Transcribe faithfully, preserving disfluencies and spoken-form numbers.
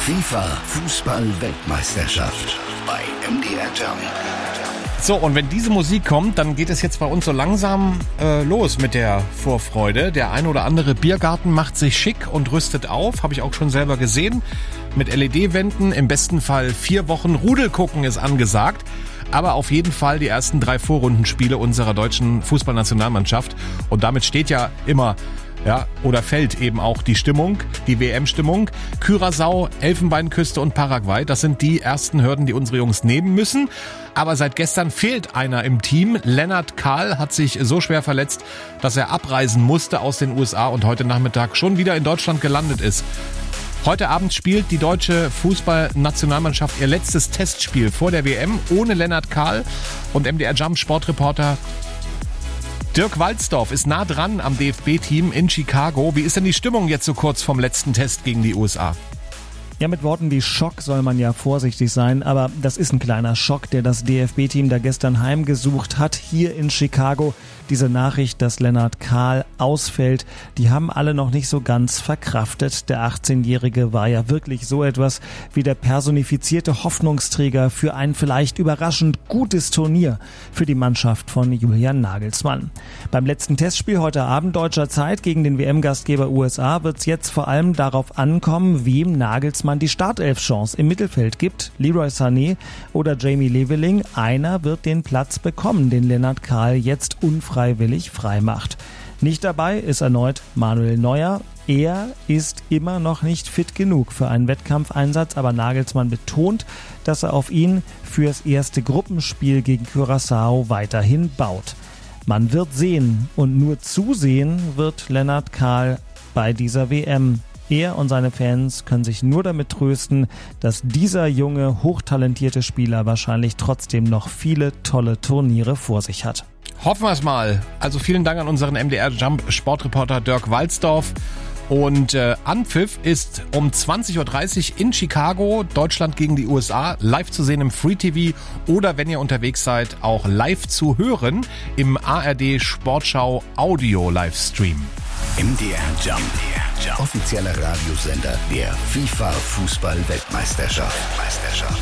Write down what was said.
FIFA Fußball-Weltmeisterschaft bei M D R Jump. So, und wenn diese Musik kommt, dann geht es jetzt bei uns so langsam äh, los mit der Vorfreude. Der ein oder andere Biergarten macht sich schick und rüstet auf, habe ich auch schon selber gesehen. Mit L E D-Wänden, im besten Fall vier Wochen Rudel gucken ist angesagt. Aber auf jeden Fall die ersten drei Vorrundenspiele unserer deutschen Fußballnationalmannschaft. Und damit steht ja immer... Ja, oder fällt eben auch die Stimmung, die W M-Stimmung. Curaçao, Elfenbeinküste und Paraguay, das sind die ersten Hürden, die unsere Jungs nehmen müssen. Aber seit gestern fehlt einer im Team. Lennart Kahl hat sich so schwer verletzt, dass er abreisen musste aus den U S A und heute Nachmittag schon wieder in Deutschland gelandet ist. Heute Abend spielt die deutsche Fußballnationalmannschaft ihr letztes Testspiel vor der W M ohne Lennart Kahl. Und M D R Jump Sportreporter Dirk Walzdorf ist nah dran am D F B-Team in Chicago. Wie ist denn die Stimmung jetzt so kurz vom letzten Test gegen die U S A? Ja, mit Worten wie Schock soll man ja vorsichtig sein, aber das ist ein kleiner Schock, der das D F B-Team da gestern heimgesucht hat, hier in Chicago. Diese Nachricht, dass Lennart Kahl ausfällt, die haben alle noch nicht so ganz verkraftet. Der achtzehnjährige war ja wirklich so etwas wie der personifizierte Hoffnungsträger für ein vielleicht überraschend gutes Turnier für die Mannschaft von Julian Nagelsmann. Beim letzten Testspiel heute Abend deutscher Zeit gegen den W M-Gastgeber U S A wird es jetzt vor allem darauf ankommen, wem Nagelsmann die Startelf-Chance im Mittelfeld gibt. Leroy Sané oder Jamie Leveling. Einer wird den Platz bekommen, den Lennart Kahl jetzt unfreiwillig frei macht. Nicht dabei ist erneut Manuel Neuer. Er ist immer noch nicht fit genug für einen Wettkampfeinsatz, aber Nagelsmann betont, dass er auf ihn fürs erste Gruppenspiel gegen Curaçao weiterhin baut. Man wird sehen und nur zusehen wird Lennart Kahl bei dieser W M. Er und seine Fans können sich nur damit trösten, dass dieser junge, hochtalentierte Spieler wahrscheinlich trotzdem noch viele tolle Turniere vor sich hat. Hoffen wir es mal. Also vielen Dank an unseren M D R Jump Sportreporter Dirk Walzdorf. Und äh, Anpfiff ist um zwanzig Uhr dreißig in Chicago, Deutschland gegen die U S A, live zu sehen im Free T V oder wenn ihr unterwegs seid, auch live zu hören im A R D Sportschau Audio Livestream. M D R Jump, offizieller Radiosender der FIFA Fußball-Weltmeisterschaft.